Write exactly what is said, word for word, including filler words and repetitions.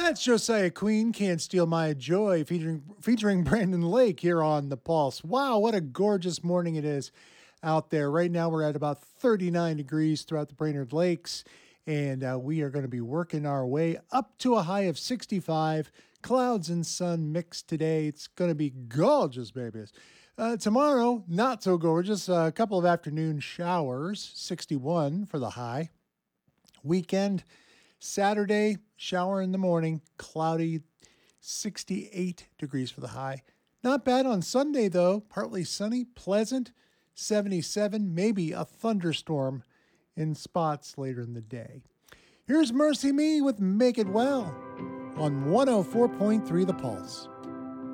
That's Josiah Queen, Can't Steal My Joy, featuring, featuring Brandon Lake here on The Pulse. Wow, what a gorgeous morning it is out there. Right now we're at about thirty-nine degrees throughout the Brainerd Lakes, and uh, we are going to be working our way up to a high of sixty-five. Clouds and sun mixed today. It's going to be gorgeous, babies. Uh, tomorrow, not so gorgeous. Uh, a couple of afternoon showers, sixty-one for the high. Weekend, Saturday, shower in the morning, cloudy, sixty-eight degrees for the high. Not bad on Sunday, though. Partly sunny, pleasant, seventy-seven, maybe a thunderstorm in spots later in the day. Here's Mercy Me with Make It Well on one oh four point three The Pulse.